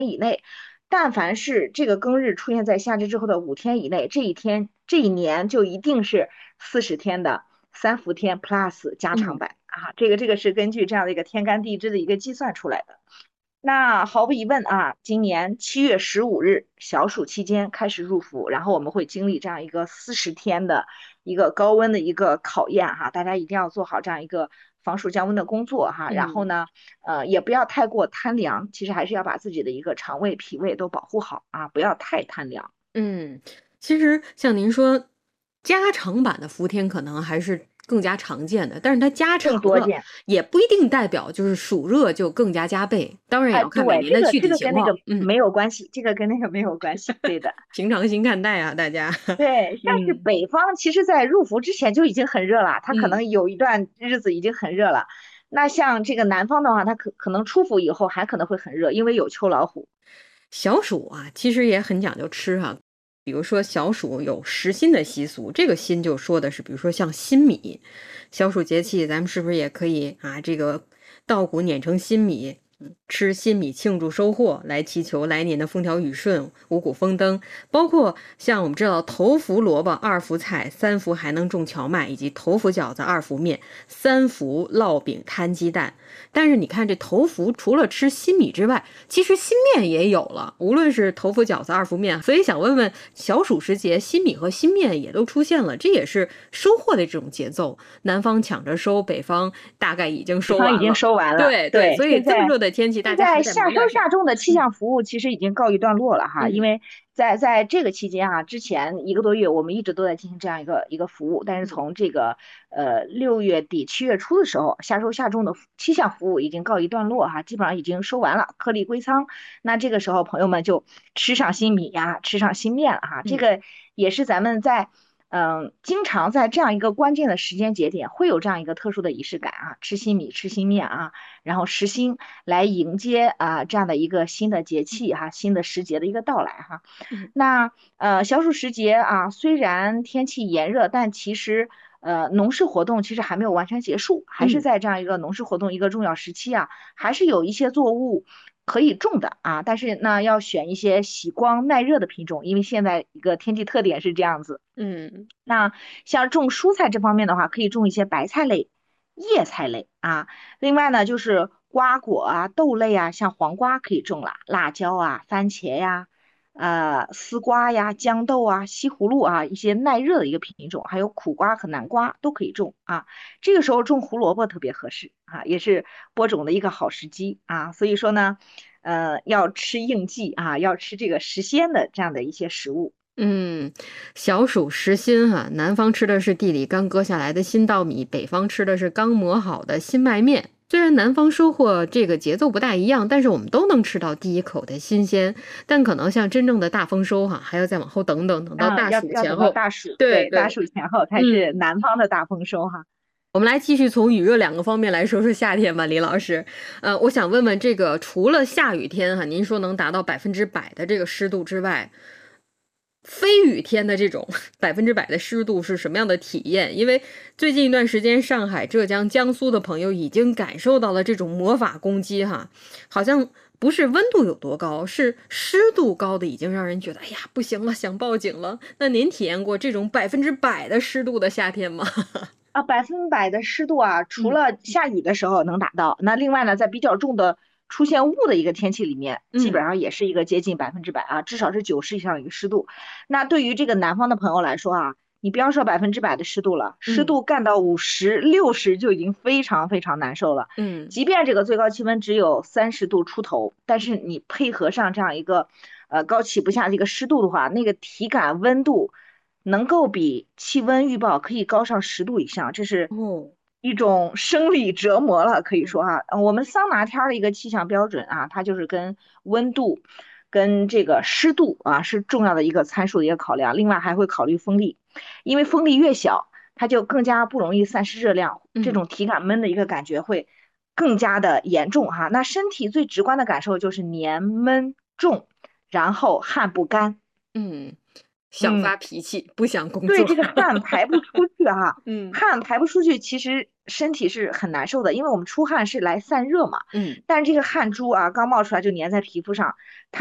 以内，但凡是这个庚日出现在夏至之后的5天以内，这一年就一定是40天的3伏天 plus 加长嗯。 版啊，这个是根据这样的一个天干地支的一个计算出来的。那毫无疑问啊，今年7月15日小暑期间开始入伏，然后我们会经历这样一个40天的一个高温的一个考验哈，大家一定要做好这样一个防暑降温的工作哈。然后嗯呢，也不要太过贪凉，其实还是要把自己的一个肠胃、脾胃都保护好啊，不要太贪凉。 嗯，其实像您说，加长版的伏天可能还是更加常见的，但是它加长了， 更多见。 也不一定代表就是暑热就更加加倍，当然也哎， 要看每对，这个年的具这个跟那个体情况。嗯， 没有关系，这个跟那个没有关系，对的。 平常心看待啊，大家。 对，像是嗯北方，其实在入伏之前就已经很热了，它可嗯。 能有一段日子已经很热了。那像这个南方的话，它可能出伏以后还可能会很热，因为有秋老虎。 小暑啊，其实也很讲究吃哈、比如说小暑有食新的习俗，这个新就说的是，比如说像新米，小暑节气咱们是不是也可以啊？这个稻谷碾成新米，吃新米庆祝收获，来祈求来年的风调雨顺、五谷丰登。包括像我们知道头伏萝卜、二伏菜、三伏还能种荞麦，以及头伏饺子、二伏面、三伏烙饼、摊鸡蛋。但是你看这头伏除了吃新米之外，其实新面也有了，无论是头伏饺子、二伏面，所以想问问小暑时节，新米和新面也都出现了，这也是收获的这种节奏。南方抢着收，北方大概已经北方已经收完了。 收完了， 对对， 对， 所以这么热的天气，大现家还在在夏收忙点啥？ 夏种的气嗯象服务其实已经告一段落了哈，因嗯为在这个期间啊，之前1个多月我们一直都在进行这样一个服务，但是嗯从这个6月底7月初的时候，夏收夏种的气象服务已经告一段落哈，基本上已经收完了，颗粒归仓。那这个时候朋友们就吃上新米呀，吃上新面了哈，这嗯个也是咱们在。经常在这样一个关键的时间节点，会有这样一个特殊的仪式感啊，吃新米，吃新面啊，然后实心来迎接啊这样的一个新的节气哈、新的时节的一个到来哈。 嗯那小暑时节啊，虽然天气炎热，但其实农事活动其实还没有完全结束，还是嗯在这样一个农事活动一个重要时期啊，还是有一些作物可以种的啊，但是呢要选一些喜光耐热的品种，因为现在一个天气特点是这样子。 嗯那像种蔬菜这方面的话，可以种一些白菜类、叶菜类啊。另外呢，就是瓜果啊、豆类啊，像黄瓜可以种了，辣椒啊、番茄呀、丝瓜呀、豇豆啊、西葫芦啊，一些耐热的一个品种，还有苦瓜和南瓜都可以种啊。这个时候种胡萝卜特别合适啊，也是播种的一个好时机啊。所以说呢，要吃应季啊，要吃这个时鲜的这样的一些食物。 嗯，小暑时新哈，南方吃的是地里刚割下来的新稻米，北方吃的是刚磨好的新麦面。虽然南方收获这个节奏不大一样，但是我们都能吃到第一口的新鲜。但可能像真正的大丰收哈，还要再往后等等，等到啊， 大暑要等到前后。 大暑，对，大对对， 暑前后才是嗯。 南方的大丰收哈。 我们来继续从雨热两个方面来说说夏天吧，李老师。我想问问这个，除了下雨天哈，您说能达到100%的这个湿度之外，非雨天的这种100%的湿度是什么样的体验？因为最近一段时间，上海、浙江、江苏的朋友已经感受到了这种魔法攻击哈，好像不是温度有多高，是湿度高的已经让人觉得哎呀不行了，想报警了。那您体验过这种100%的湿度的夏天吗？ 啊，100%的湿度啊，除嗯了下雨的时候能达到，那另外呢，在比较重的出现雾的一个天气里面，基嗯本上也是一个接近100%啊，至少是90以上的一个湿度。那对于这个南方的朋友来说啊，你不要说100%的湿度了，湿嗯度干到50、60就已经非常非常难受了。 嗯。 即便这个最高气温只有30度出头，但是你配合上这样一个高企不下的一个湿度的话，那个体感温度能够比气温预报可以高上10度以上，这是哦， 一种生理折磨了，可以嗯说哈。我们桑拿天儿的一个气象标准啊，它就是跟温度、跟这个湿度啊是重要的一个参数的一个考量，另外还会考虑风力，因为风力越小，它就更加不容易散失热量，这嗯种体感闷的一个感觉会更加的严重哈。那身体最直观的感受就是黏闷重，然后汗不干。 嗯。 想发脾气，不想工对， 作。 这个汗排不出去哈， 嗯汗排不出去，其实身体是很难受的，因为我们出汗是来散热嘛， 嗯。 但是这个汗珠啊，刚冒出来就粘在皮肤上。